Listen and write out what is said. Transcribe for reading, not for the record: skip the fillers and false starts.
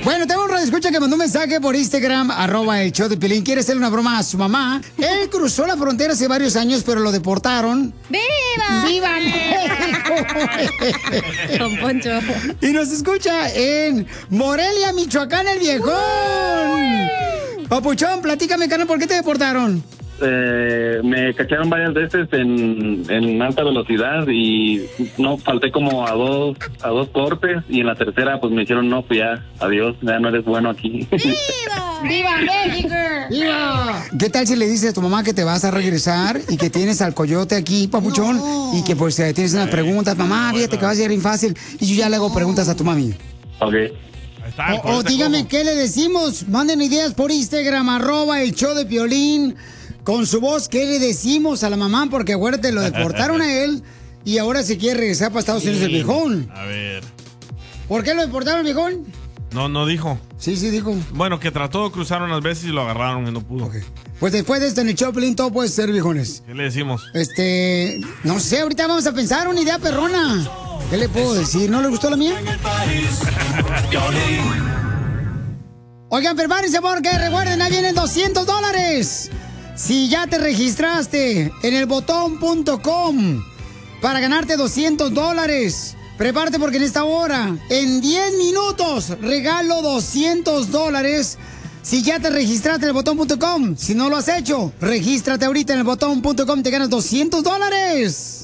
Bueno, tengo un radioescucha que mandó un mensaje por Instagram, @el-show-de-Piolín. Quiere hacerle una broma a su mamá. Él cruzó la frontera hace varios años, pero lo deportaron. ¡Viva! ¡Viva México! Don Poncho. Y nos escucha en Morelia, Michoacán, el Viejón. Papuchón, platícame, carnal, ¿por qué te deportaron? Me cacharon varias veces en alta velocidad y no falté como a dos cortes, y en la tercera pues me dijeron no, pues ya, adiós, ya no eres bueno aquí. ¡Viva! ¡Viva México! ¡Viva! ¿Qué tal si le dices a tu mamá que te vas a regresar y que tienes al coyote aquí, papuchón? No. Y que pues tienes unas preguntas, mamá, fíjate que va a ser bien fácil. Y yo ya le hago preguntas a tu mami. Ok. O dígame qué le decimos. Manden ideas por Instagram, @el-show-de-Piolín. Con su voz, ¿qué le decimos a la mamá? Porque acuérdate, lo deportaron a él y ahora se quiere regresar para Estados Unidos el viejón. A ver. ¿Por qué lo deportaron el viejón? No dijo. Sí, dijo. Bueno, que trató de cruzar unas veces y lo agarraron y no pudo. Okay. Pues después de esto en el show, Piolín, todo puede ser, viejones. ¿Qué le decimos? No sé, ahorita vamos a pensar una idea perrona. ¿Qué le puedo decir? ¿No le gustó la mía? Oigan, prepárense porque recuerden, ahí vienen $200. Si ya te registraste en elbotón.com para ganarte $200, prepárate porque en esta hora, en 10 minutos, regalo $200. Si ya te registraste en elbotón.com, si no lo has hecho, regístrate ahorita en elbotón.com, te ganas $200.